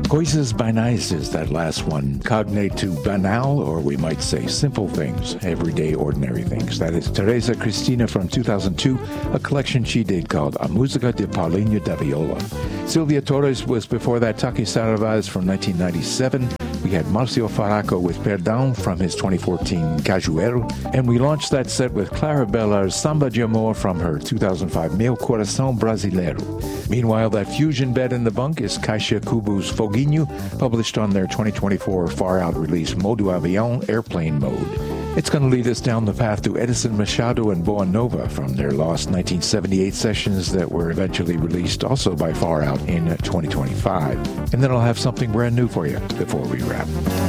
Coisas banais is that last one, cognate to banal, or we might say simple things, everyday, ordinary things. That is Teresa Cristina from 2002, a collection she did called A Música de Paulinho da Viola. Silvia Torres was before that, Taki Saravaz from 1997. We had Marcio Faraco with Perdão from his 2014 Cajueiro, and we launched that set with Clara Bellar's Samba de Amor from her 2005 Meu Coração Brasileiro. Meanwhile, that fusion bed in the bunk is Caixa Cubo's Foguinho, published on their 2024 far-out release Modo Avião, Airplane Mode. It's going to lead us down the path to Edison Machado and Boa Nova from their lost 1978 sessions that were eventually released also by Far Out in 2025. And then I'll have something brand new for you before we wrap.